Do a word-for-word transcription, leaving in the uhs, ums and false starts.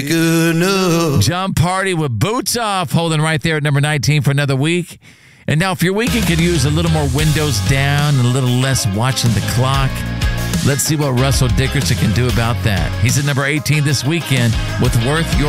Good enough. John Party with Boots Off, holding right there at number nineteen for another week. And now if your weekend could use a little more windows down and a little less watching the clock, let's see what Russell Dickerson can do about that. He's at number eighteen this weekend with Worth Your